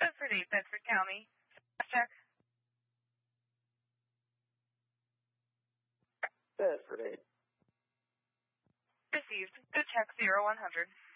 Bedford 8, Bedford County. Check. Bedford 8. Received. Good check 0100.